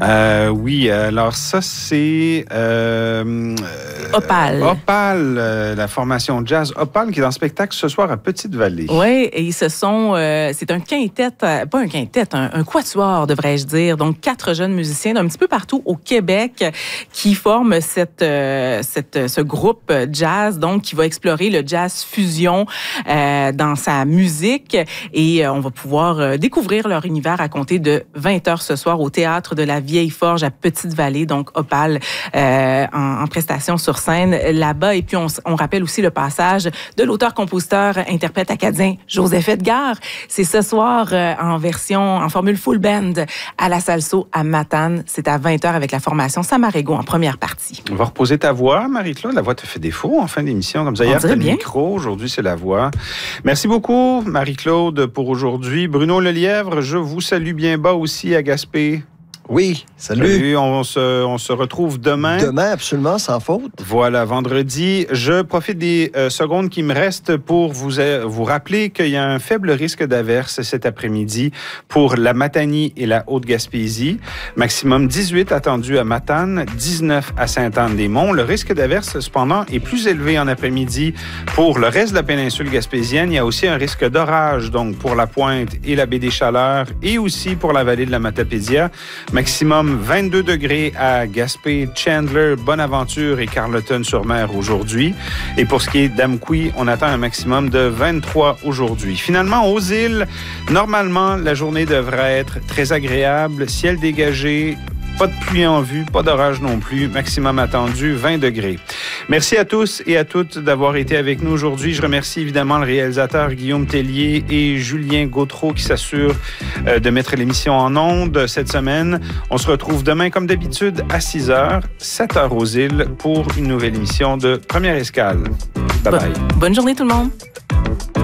Oui, alors ça, c'est... Opal. Opal, la formation jazz Opal qui est en spectacle ce soir à Petite-Vallée. Oui, et ce sont... c'est un quintet, pas un quintet, un quatuor, devrais-je dire. Donc, 4 jeunes musiciens d'un petit peu partout au Québec qui forment ce groupe jazz, donc qui va explorer le jazz fusion dans sa musique. Et on va pouvoir découvrir leur univers à compter de 20h ce soir au Théâtre de la Vieille Forge à Petite-Vallée, donc Opal en prestation sur scène là-bas. Et puis, on rappelle aussi le passage de l'auteur-compositeur-interprète acadien Joseph Edgar. C'est ce soir en formule full band à la Salso à Matane. C'est à 20h avec la formation Samarego en première partie. On va reposer ta voix, Marie-Claude. La voix te fait défaut en fin d'émission. Comme ça, hier, c'était le micro. Aujourd'hui, c'est la voix. Merci beaucoup, Marie-Claude, pour aujourd'hui. Bruno Lelièvre, je vous salue bien bas aussi à Gaspé. Oui, salut. On se retrouve demain. Demain, absolument, sans faute. Voilà, vendredi. Je profite des secondes qui me restent pour vous rappeler qu'il y a un faible risque d'averse cet après-midi pour la Matanie et la Haute-Gaspésie. Maximum 18 attendu à Matane, 19 à Sainte-Anne-des-Monts. Le risque d'averse, cependant, est plus élevé en après-midi pour le reste de la péninsule gaspésienne. Il y a aussi un risque d'orage, donc pour la Pointe et la baie des Chaleurs et aussi pour la vallée de la Matapédia. Maximum 22 degrés à Gaspé, Chandler, Bonaventure et Carleton-sur-Mer aujourd'hui. Et pour ce qui est d'Amqui, on attend un maximum de 23 aujourd'hui. Finalement, aux îles, normalement, la journée devrait être très agréable, ciel dégagé, pas de pluie en vue, pas d'orage non plus. Maximum attendu, 20 degrés. Merci à tous et à toutes d'avoir été avec nous aujourd'hui. Je remercie évidemment le réalisateur Guillaume Tellier et Julien Gautreau qui s'assurent de mettre l'émission en ondes cette semaine. On se retrouve demain comme d'habitude à 6h, 7h aux îles pour une nouvelle émission de Première Escale. Bye bye. Bonne journée tout le monde.